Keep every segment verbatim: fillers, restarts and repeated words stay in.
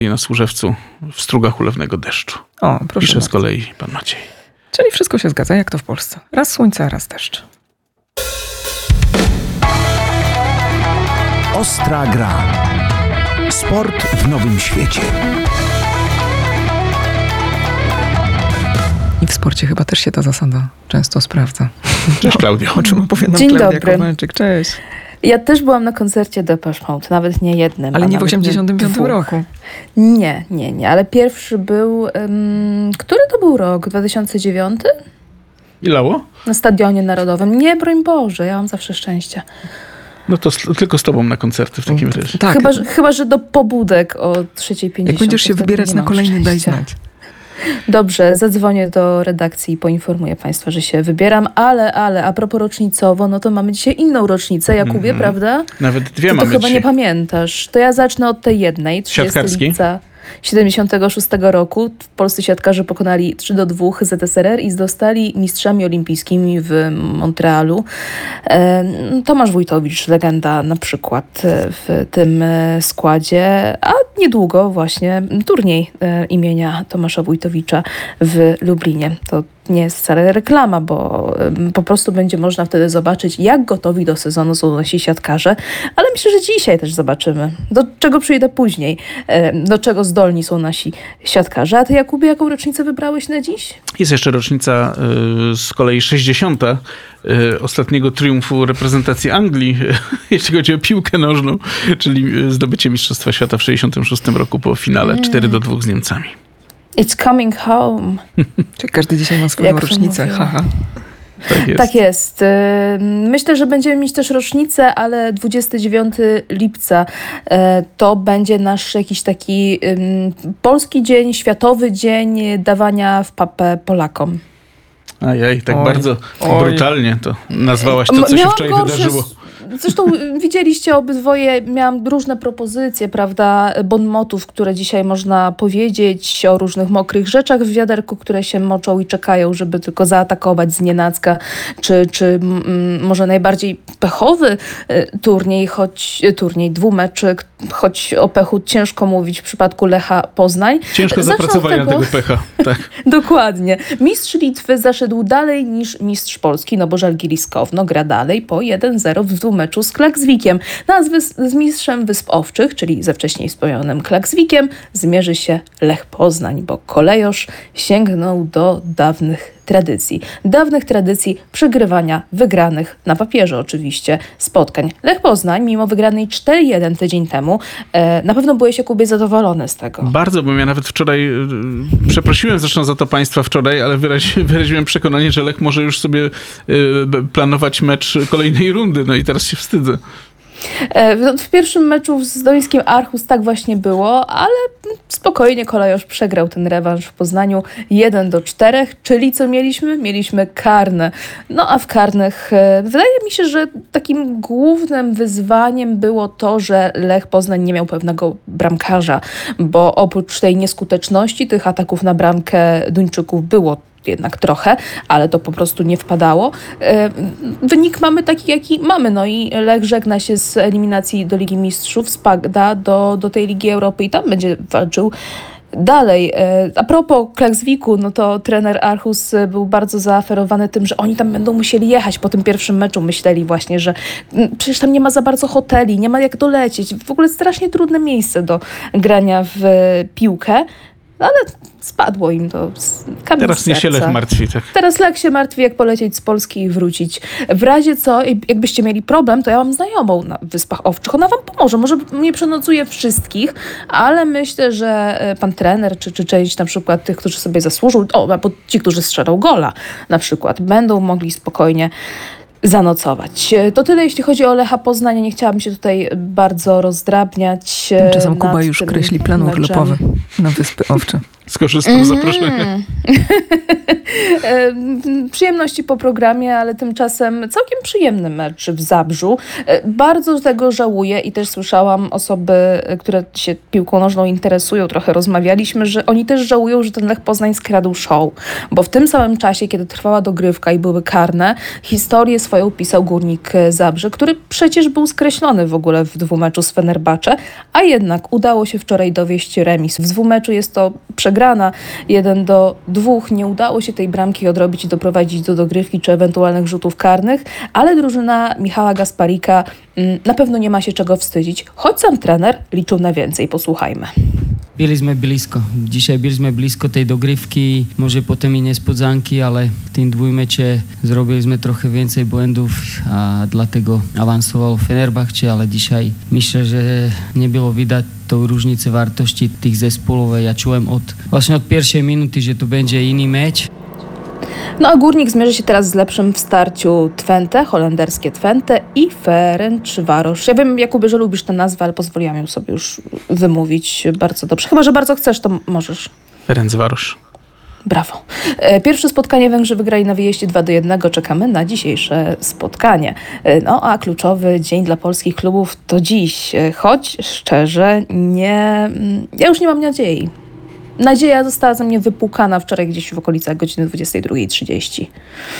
na Służewcu w strugach ulewnego deszczu. O, proszę Pisze bardzo. z kolei pan Maciej. Czyli wszystko się zgadza, jak to w Polsce. Raz słońce, a raz deszcz. Ostra gra. Sport w nowym świecie. I w sporcie chyba też się ta zasada często sprawdza. Cześć, Klaudio. O czym opowiadam Dzień Klaudia dobry. Kowalczyk. Cześć. Ja też byłam na koncercie Depeche Mode, nawet nie jednym. Ale a nie w nawet osiemdziesiątym piątym dwóch. roku. Nie, nie, nie, ale pierwszy był... Um, który to był rok? dwa tysiące dziewiąty? I Lało? Na Stadionie Narodowym. Nie, broń Boże, ja mam zawsze szczęście. No to s- tylko z tobą na koncerty w takim razie. Tak. Chyba, że, chyba, że do pobudek o trzeciej pięćdziesiąt. Jak będziesz się wtedy wybierać nie na mam kolejny, daj szczęścia. znać. Dobrze, zadzwonię do redakcji i poinformuję Państwa, że się wybieram, ale, ale, a propos rocznicowo, no to mamy dzisiaj inną rocznicę, Jakubie, Mhm. prawda? Nawet dwie Ty to mamy chyba dzisiaj. nie pamiętasz. To ja zacznę od tej jednej. trzydziestego Siatkarskiej. lipca siedemdziesiątego szóstego roku w Polsce siatkarze pokonali trzy do dwóch Z S R R i zostali mistrzami olimpijskimi w Montrealu. E, Tomasz Wójtowicz, legenda na przykład e, w tym e, składzie, a niedługo właśnie turniej e, imienia Tomasza Wójtowicza w Lublinie. To nie jest wcale reklama, bo em, po prostu będzie można wtedy zobaczyć, jak gotowi do sezonu są nasi siatkarze, ale myślę, że dzisiaj też zobaczymy, do czego przyjdę później, em, do czego zdolni są nasi siatkarze. A ty, Jakubie, jaką rocznicę wybrałeś na dziś? Jest jeszcze rocznica y, z kolei sześćdziesiąta y, ostatniego triumfu reprezentacji Anglii, jeśli chodzi o piłkę nożną, czyli y, zdobycie Mistrzostwa Świata w sześćdziesiątym szóstym roku po finale cztery do dwóch z Niemcami. It's coming home. Czyli każdy dzisiaj ma swoją Jak to rocznicę. mówiła. Haha. Tak jest. Tak jest. Ym, Myślę, że będziemy mieć też rocznicę, ale dwudziestego dziewiątego lipca e, to będzie nasz jakiś taki ym, polski dzień, światowy dzień dawania w papę Polakom. Ajaj, tak Oj. bardzo Oj. brutalnie to nazwałaś to, M- co się miałam wczoraj gorsze wydarzyło. s- Zresztą y, widzieliście obydwoje, miałam różne propozycje, prawda, bon motów, które dzisiaj można powiedzieć o różnych mokrych rzeczach w wiaderku, które się moczą i czekają, żeby tylko zaatakować znienacka, czy, czy mm, może najbardziej pechowy y, turniej, choć y, turniej dwumeczy, k- choć o pechu ciężko mówić w przypadku Lecha Poznań. Ciężko Zacznę od zapracowania tego- tego pecha. Tak. Dokładnie. Mistrz Litwy zaszedł dalej niż mistrz Polski, no bo Żalgiris Kowno gra dalej po jeden zero w dwumeczu z Klakswikiem. No a z, wys- z mistrzem Wysp Owczych, czyli ze wcześniej wspomnianym Klakswikiem, zmierzy się Lech Poznań, bo kolejosz sięgnął do dawnych tradycji. Dawnych tradycji przegrywania wygranych, na papierze oczywiście, spotkań. Lech Poznań, mimo wygranej cztery jeden tydzień temu, e, na pewno byłeś, Jakubie, zadowolony z tego. Bardzo, bo ja nawet wczoraj, y, przeprosiłem zresztą za to państwa wczoraj, ale wyrazi, wyraziłem przekonanie, że Lech może już sobie y, b- planować mecz kolejnej rundy, no i teraz się wstydzę. E, W, w pierwszym meczu z Dońskiem Aarhus tak właśnie było, ale spokojnie Kolejosz przegrał ten rewanż w Poznaniu jeden do czterech, czyli co mieliśmy? Mieliśmy karne. No a w karnych e, wydaje mi się, że takim głównym wyzwaniem było to, że Lech Poznań nie miał pewnego bramkarza, bo oprócz tej nieskuteczności tych ataków na bramkę Duńczyków było jednak trochę, ale to po prostu nie wpadało. E, Wynik mamy taki, jaki mamy. No i Lech żegna się z eliminacji do Ligi Mistrzów, spada do, do tej Ligi Europy i tam będzie walczył dalej. E, A propos Klakswiku, no to trener Aarhus e, był bardzo zaaferowany tym, że oni tam będą musieli jechać. Po tym pierwszym meczu myśleli właśnie, że mm, przecież tam nie ma za bardzo hoteli, nie ma jak dolecieć. W ogóle strasznie trudne miejsce do grania w e, piłkę. No ale spadło im to z kamień Teraz z nie się serca. Lech martwi, tak. Teraz Lech się martwi, jak polecieć z Polski i wrócić. W razie co, jakbyście mieli problem, to ja mam znajomą na Wyspach Owczych. Ona wam pomoże. Może nie przenocuje wszystkich, ale myślę, że pan trener, czy, czy część na przykład tych, którzy sobie zasłużą, o, albo ci, którzy strzelą gola na przykład, będą mogli spokojnie zanocować. To tyle, jeśli chodzi o Lecha Poznań. Nie chciałabym się tutaj bardzo rozdrabniać. Tymczasem nad Kuba już tym kreśli plan meczem. urlopowy na Wyspy Owcze. skorzystam z zaproszenia. E, Przyjemności po programie, ale tymczasem całkiem przyjemny mecz w Zabrzu. E, Bardzo tego żałuję i też słyszałam osoby, e, które się piłką nożną interesują, trochę rozmawialiśmy, że oni też żałują, że ten Lech Poznań skradł show, bo w tym samym czasie, kiedy trwała dogrywka i były karne, historię swoją pisał Górnik Zabrze, który przecież był skreślony w ogóle w dwumeczu z Fenerbahce, a jednak udało się wczoraj dowieść remis. W dwumeczu jest to przegrana jeden do dwóch. Nie udało się tej bramki odrobić i doprowadzić do dogrywki czy ewentualnych rzutów karnych, ale drużyna Michała Gasparika mm, na pewno nie ma się czego wstydzić, choć sam trener liczył na więcej. Posłuchajmy. Byli sme blisko. Dzisiaj byli sme blisko tej dogrywki, może potem i niespodzianki, ale w tym dwójmecze zrobili sme trochę więcej błędów a dlatego awansował Fenerbahce, ale dzisiaj myślę, że nie było widać tą różnicę wartości tych zespołów. Ja czułem od, właśnie od pierwszej minuty, że to będzie inny mecz. No a Górnik zmierzy się teraz z lepszym w starciu Twente, holenderskie Twente i Ferencvaros. Ja wiem, Jakubie, że lubisz tę nazwę, ale pozwoliłam ją sobie już wymówić bardzo dobrze. Chyba że bardzo chcesz, to możesz. Ferencvaros. Brawo. E, Pierwsze spotkanie Węgrzy wygrali na wyjeździe dwa do jednego. Czekamy na dzisiejsze spotkanie. E, No a kluczowy dzień dla polskich klubów to dziś. E, Choć szczerze nie... Ja już nie mam nadziei. Nadzieja została ze mnie wypłukana wczoraj gdzieś w okolicach godziny dwudziestej drugiej trzydzieści.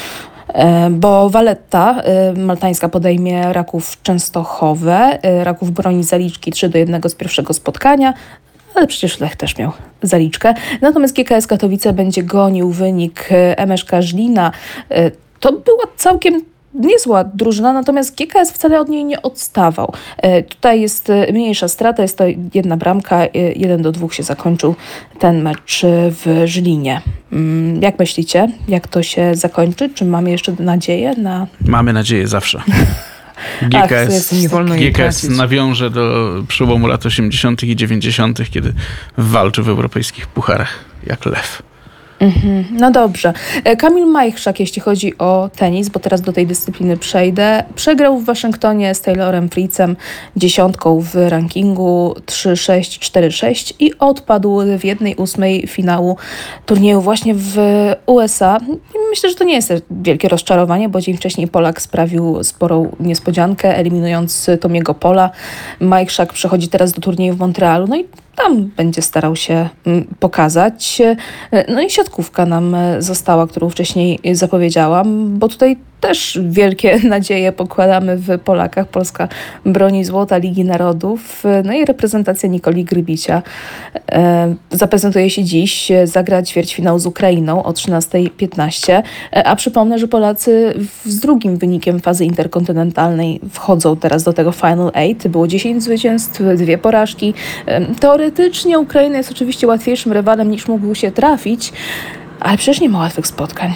E, Bo Valletta e, maltańska podejmie Raków Częstochowe. E, Raków broni zaliczki trzy do jednego z pierwszego spotkania, ale przecież Lech też miał zaliczkę. Natomiast G K S Katowice będzie gonił wynik e, M Sz K Żlina. E, To była całkiem niezła drużyna, natomiast G K S wcale od niej nie odstawał. E, Tutaj jest e, mniejsza strata, jest to jedna bramka, e, jeden do dwóch się zakończył ten mecz e, w Żlinie. Mm, Jak myślicie, jak to się zakończy? Czy mamy jeszcze nadzieję na... Mamy nadzieję zawsze. Ach, G K S, nie wolno jej G K S tracić. nawiąże do przełomu lat osiemdziesiątych i dziewięćdziesiątych, kiedy walczy w europejskich pucharach jak lew. Mhm, no dobrze. E, Kamil Majchrzak, jeśli chodzi o tenis, bo teraz do tej dyscypliny przejdę, przegrał w Waszyngtonie z Taylorem Fritzem, dziesiątką w rankingu trzy sześć cztery sześć i odpadł w jednej ósmej finału turnieju właśnie w U S A. Myślę, że to nie jest wielkie rozczarowanie, bo dzień wcześniej Polak sprawił sporą niespodziankę, eliminując Tomiego Pola. Majchrzak przechodzi teraz do turnieju w Montrealu, no i tam będzie starał się mm, pokazać. No i siatkówka nam e, została, którą wcześniej zapowiedziałam, bo tutaj też wielkie nadzieje pokładamy w Polakach. Polska broni złota Ligi Narodów. No i reprezentacja Nikoli Grybicia e, zaprezentuje się dziś, zagra ćwierćfinał z Ukrainą o trzynasta piętnaście. E, a przypomnę, że Polacy w, z drugim wynikiem fazy interkontynentalnej wchodzą teraz do tego Final Eight. Było dziesięć zwycięstw, dwie porażki. E, teoretycznie Ukraina jest oczywiście łatwiejszym rywalem niż mógł się trafić, ale przecież nie ma łatwych spotkań.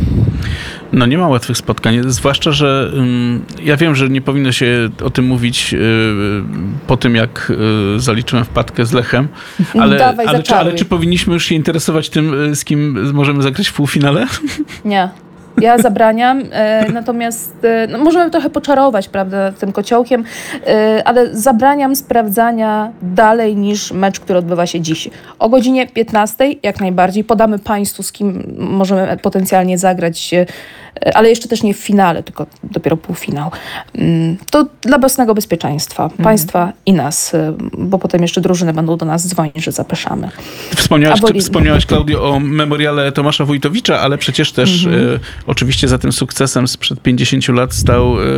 No nie ma łatwych spotkań, zwłaszcza, że ym, ja wiem, że nie powinno się o tym mówić y, po tym, jak y, zaliczyłem wpadkę z Lechem, ale, Dawaj, ale, czy, zaczaruj. ale czy powinniśmy już się interesować tym, y, z kim możemy zagrać w półfinale? Nie. Ja zabraniam, e, natomiast e, no, możemy trochę poczarować, prawda, tym kociołkiem, e, ale zabraniam sprawdzania dalej niż mecz, który odbywa się dziś. O godzinie piętnastej jak najbardziej podamy Państwu, z kim możemy potencjalnie zagrać, e, ale jeszcze też nie w finale, tylko dopiero półfinał. Mm, To dla własnego bezpieczeństwa Państwa i nas, e, bo potem jeszcze drużyny będą do nas dzwonić, że zapraszamy. Wspomniałaś, Albo- wspomniałaś, Klaudio, o memoriale Tomasza Wójtowicza, ale przecież też Mhm. e, oczywiście za tym sukcesem sprzed pięćdziesięciu lat stał, e,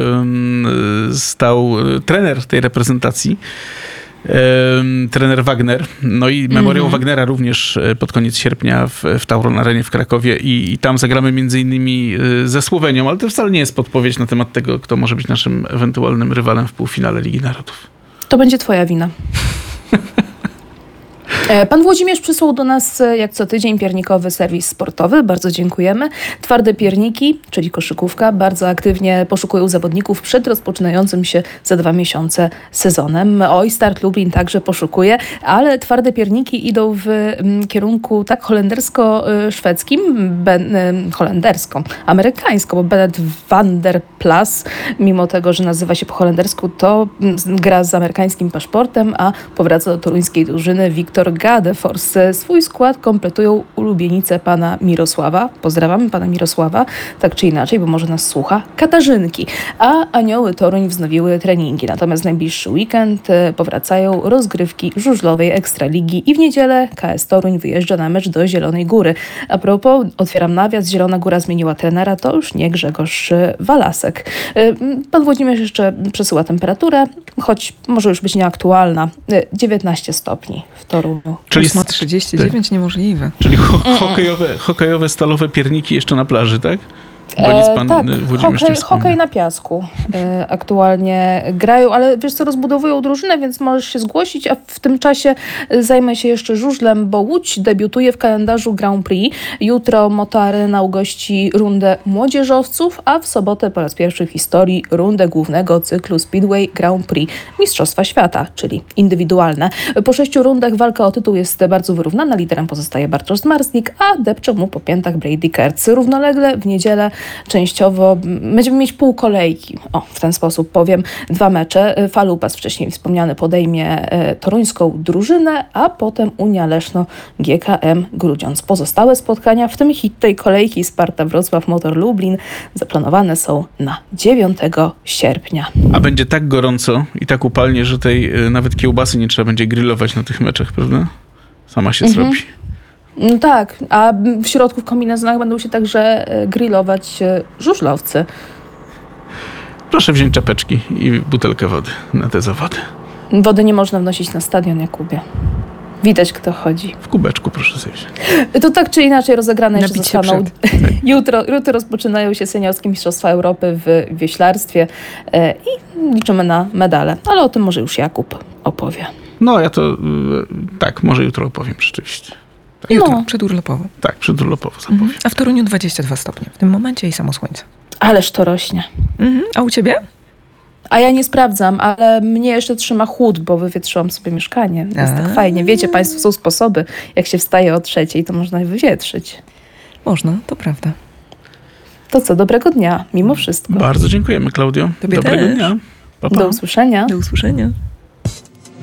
stał e, trener tej reprezentacji, e, trener Wagner. No i memoriał Wagnera również e, pod koniec sierpnia w, w Tauron Arenie w Krakowie i, i tam zagramy między innymi e, ze Słowenią, ale to wcale nie jest podpowiedź na temat tego, kto może być naszym ewentualnym rywalem w półfinale Ligi Narodów. To będzie twoja wina. E, Pan Włodzimierz przysłał do nas e, jak co tydzień piernikowy serwis sportowy. Bardzo dziękujemy. Twarde pierniki, czyli koszykówka, bardzo aktywnie poszukują zawodników przed rozpoczynającym się za dwa miesiące sezonem. Oj, Start Lublin także poszukuje, ale twarde pierniki idą w mm, kierunku tak holendersko-szwedzkim, ben, e, holendersko, amerykańsko, bo Bennett van der Plas, mimo tego, że nazywa się po holendersku, to mm, gra z amerykańskim paszportem, a powraca do toruńskiej drużyny Wiktor Wiktor Gadefors. Swój skład kompletują ulubienice pana Mirosława. Pozdrawiamy pana Mirosława, tak czy inaczej, bo może nas słucha, Katarzynki. A Anioły Toruń wznowiły treningi. Natomiast najbliższy weekend e, powracają rozgrywki żużlowej Ekstraligi i w niedzielę K S Toruń wyjeżdża na mecz do Zielonej Góry. A propos, otwieram nawias, Zielona Góra zmieniła trenera, to już nie Grzegorz e, Walasek. E, Pan Włodzimierz jeszcze przesyła temperaturę, choć może już być nieaktualna. E, dziewiętnaście stopni w Toruniu. Czyli, ósma trzydzieści dziewięć niemożliwe. czyli ho, hokejowe, hokejowe stalowe pierniki jeszcze na plaży, tak? Bo nic pan E, tak, e, Włodzimierz nie hokej, wspomniał. hokej na piasku e, aktualnie grają, ale wiesz co, rozbudowują drużynę, więc możesz się zgłosić, a w tym czasie e, zajmę się jeszcze żużlem, bo Łódź debiutuje w kalendarzu Grand Prix. Jutro Motoaryna ugości rundę młodzieżowców, a w sobotę po raz pierwszy w historii rundę głównego cyklu Speedway Grand Prix Mistrzostwa Świata, czyli indywidualne. Po sześciu rundach walka o tytuł jest bardzo wyrównana, liderem pozostaje Bartosz Zmarzlik, a depcze mu po piętach Brady Kertz. Równolegle w niedzielę częściowo będziemy mieć pół kolejki. O, w ten sposób powiem. Dwa mecze. Falupas, wcześniej wspomniany, podejmie e, toruńską drużynę, a potem Unia Leszno G K M Grudziądz. Pozostałe spotkania, w tym hit tej kolejki Sparta Wrocław Motor Lublin, zaplanowane są na dziewiątego sierpnia. A będzie tak gorąco i tak upalnie, że tej e, nawet kiełbasy nie trzeba będzie grillować na tych meczach, prawda? Sama się Mhm. zrobi. No tak, a w środku w kombinezonach będą się także e, grillować e, żużlowcy. Proszę wziąć czapeczki i butelkę wody na te zawody. Wody nie można wnosić na stadion, Jakubie. Widać, kto chodzi. W kubeczku proszę sobie wziąć. To tak czy inaczej rozegrane jeszcze Napić się zostaną. jutro, jutro rozpoczynają się seniorskie Mistrzostwa Europy w wioślarstwie e, i liczymy na medale. Ale o tym może już Jakub opowie. No ja to e, tak, może jutro opowiem rzeczywiście. Jutro, No. przedurlopowo. Tak, przedurlopowo zapowiem. Mhm. A w Toruniu dwadzieścia dwa stopnie. W tym momencie i samo słońce. Ależ to rośnie. Mhm. A u ciebie? A ja nie sprawdzam, ale mnie jeszcze trzyma chłód, bo wywietrzyłam sobie mieszkanie. Jest A. tak fajnie. Wiecie państwo, są sposoby. Jak się wstaje o trzeciej, to można je wywietrzyć. Można, to prawda. To co, dobrego dnia, mimo wszystko. Bardzo dziękujemy, Klaudio. Tobie Dobrego też. dnia. Pa, pa. Do usłyszenia. Do usłyszenia.